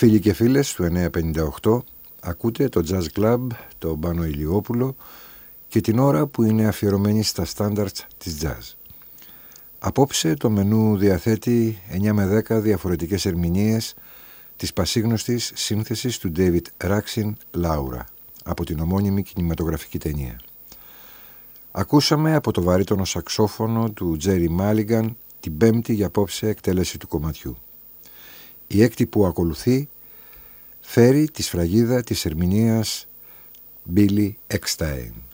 Φίλοι και φίλες του 958, ακούτε το Jazz Club, το Μπάνο Ηλιόπουλο και την ώρα που είναι αφιερωμένη στα standards της jazz. Απόψε το μενού διαθέτει 9 με 10 διαφορετικές ερμηνείες της πασίγνωστης σύνθεσης του David Raksin Laura από την ομώνυμη κινηματογραφική ταινία. Ακούσαμε από το βαρύτονο σαξόφωνο του Jerry Mulligan την πέμπτη για απόψε εκτέλεση του κομματιού. Η έκτη που ακολουθεί φέρει τη σφραγίδα της ερμηνείας Billy Eckstine.